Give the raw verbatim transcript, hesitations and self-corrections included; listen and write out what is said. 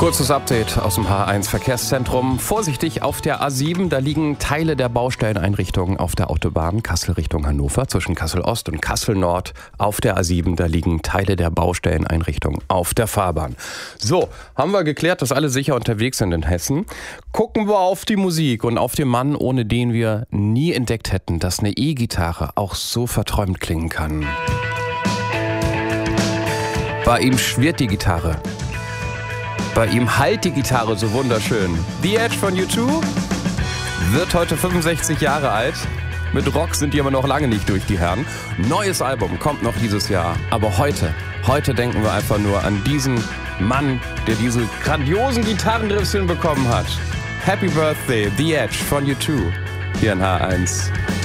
Kurzes Update aus dem H eins Verkehrszentrum. Vorsichtig auf der A sieben, da liegen Teile der Baustelleneinrichtungen auf der Autobahn Kassel Richtung Hannover, zwischen Kassel Ost und Kassel Nord. Auf der A sieben, da liegen Teile der Baustelleneinrichtungen auf der Fahrbahn. So, haben wir geklärt, dass alle sicher unterwegs sind in Hessen. Gucken wir auf die Musik und auf den Mann, ohne den wir nie entdeckt hätten, dass eine E-Gitarre auch so verträumt klingen kann. Bei ihm schwirrt die Gitarre. Bei ihm hallt die Gitarre so wunderschön. The Edge von U zwei wird heute fünfundsechzig Jahre alt. Mit Rock sind die aber noch lange nicht durch, die Herren. Neues Album kommt noch dieses Jahr. Aber heute, heute denken wir einfach nur an diesen Mann, der diese grandiosen Gitarrenriffs hinbekommen hat. Happy Birthday, The Edge von U zwei. Hier in H eins.